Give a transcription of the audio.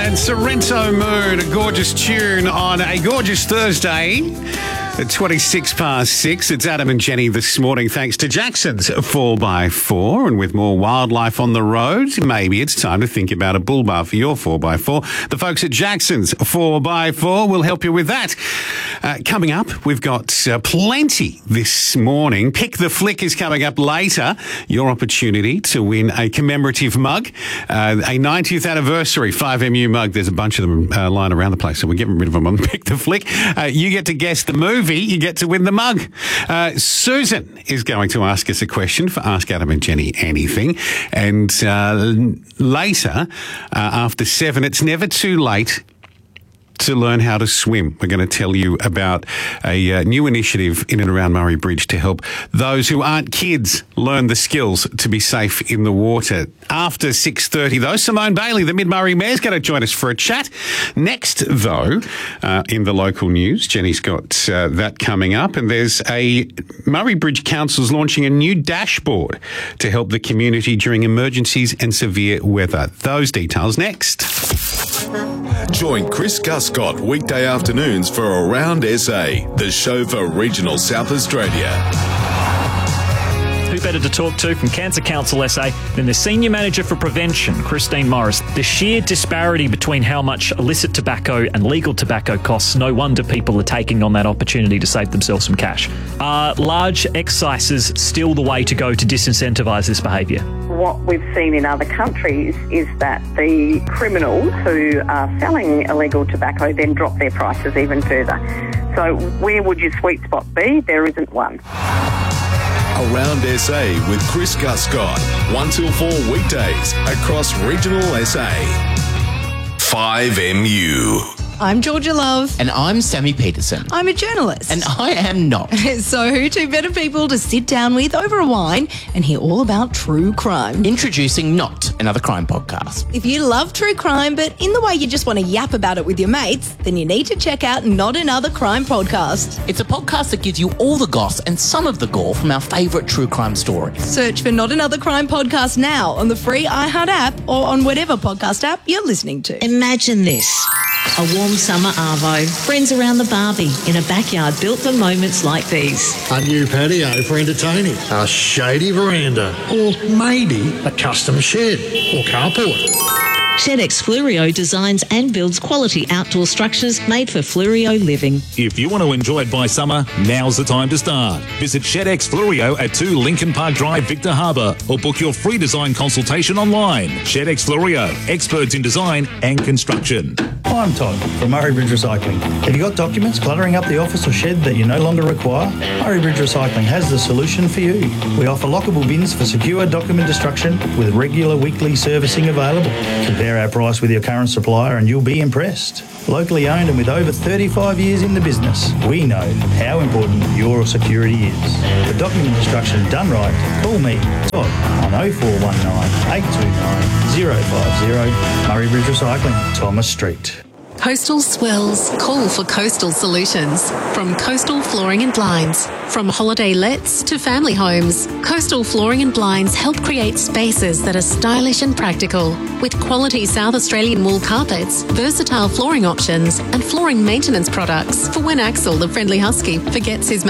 and Sorrento Moon, a gorgeous tune on a gorgeous Thursday at 26 past 6. It's Adam and Jenny this morning, thanks to Jackson's 4x4. And with more wildlife on the road, maybe it's time to think about a bull bar for your 4x4. The folks at Jackson's 4x4 will help you with that. Coming up, we've got plenty this morning. Pick the Flick is coming up later. Your opportunity to win a commemorative mug, a 90th anniversary 5MU mug. There's a bunch of them lying around the place, so we're getting rid of them on Pick the Flick. You get to guess the movie. You get to win the mug. Susan is going to ask us a question for Ask Adam and Jenny Anything. And later, after 7, it's never too late to learn how to swim. We're going to tell you about a new initiative in and around Murray Bridge to help those who aren't kids learn the skills to be safe in the water. After 6:30, though, Simone Bailey, the Mid-Murray Mayor's going to join us for a chat. Next, though, in the local news, Jenny's got that coming up, and there's a Murray Bridge Council's launching a new dashboard to help the community during emergencies and severe weather. Those details next. Join Chris Guscott weekday afternoons for Around SA, the show for regional South Australia. Who better to talk to from Cancer Council SA than the Senior Manager for Prevention, Christine Morris? The sheer disparity between how much illicit tobacco and legal tobacco costs, no wonder people are taking on that opportunity to save themselves some cash. Are large excises still the way to go to disincentivise this behaviour? What we've seen in other countries is that the criminals who are selling illegal tobacco then drop their prices even further. So where would your sweet spot be? There isn't one. Around SA with Chris Guscott, 1 till 4 weekdays across regional SA. 5MU. I'm Georgia Love. And I'm Sammy Peterson. I'm a journalist. And I am not. So who two better people to sit down with over a wine and hear all about true crime? Introducing Not, another crime podcast. If you love true crime, but in the way you just want to yap about it with your mates, then you need to check out Not Another Crime Podcast. It's a podcast that gives you all the goss and some of the gore from our favourite true crime stories. Search for Not Another Crime Podcast now on the free iHeart app or on whatever podcast app you're listening to. Imagine this. A warm summer arvo, friends around the barbie in a backyard built for moments like these. A new patio for entertaining, a shady veranda, or maybe a custom shed or carport. ShedX Flurio designs and builds quality outdoor structures made for Flurio living. If you want to enjoy it by summer, now's the time to start. Visit ShedX Flurio at 2 Lincoln Park Drive, Victor Harbour, or book your free design consultation online. ShedX Flurio, experts in design and construction. I'm Todd from Murray Bridge Recycling. Have you got documents cluttering up the office or shed that you no longer require? Murray Bridge Recycling has the solution for you. We offer lockable bins for secure document destruction with regular weekly servicing available. Compare our price with your current supplier and you'll be impressed. Locally owned and with over 35 years in the business, we know how important your security is. For document destruction done right, call me, Todd, on 0419 829 050, Murray Bridge Recycling, Thomas Street. Coastal swells call for coastal solutions. From Coastal Flooring and Blinds. From holiday lets to family homes, Coastal Flooring and Blinds help create spaces that are stylish and practical. With quality South Australian wool carpets, versatile flooring options and flooring maintenance products for when Axel, the friendly husky, forgets his